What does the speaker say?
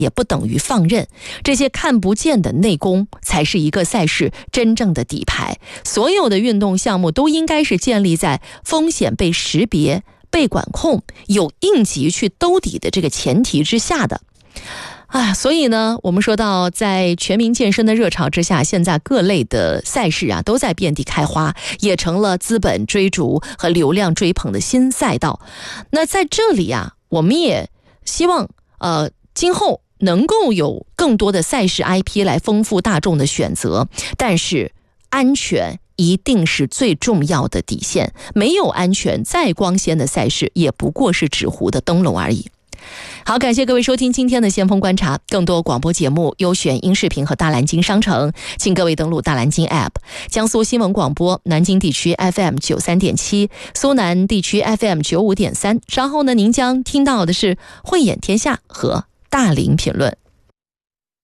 也不等于放任，这些看不见的内功才是一个赛事真正的底牌。所有的运动项目都应该是建立在风险被识别、被管控、有应急去兜底的这个前提之下的。所以呢，我们说到在全民健身的热潮之下，现在各类的赛事都在遍地开花，也成了资本追逐和流量追捧的新赛道。那在这里我们也希望今后能够有更多的赛事 IP 来丰富大众的选择，但是安全一定是最重要的底线，没有安全，再光鲜的赛事也不过是纸糊的灯笼而已。好，感谢各位收听今天的先锋观察，更多广播节目、优选音视频和大蓝鲸商城，请各位登录大蓝鲸 App。 江苏新闻广播南京地区 FM 93.7， 苏南地区 FM 95.3。稍后呢，您将听到的是慧眼天下和大林评论。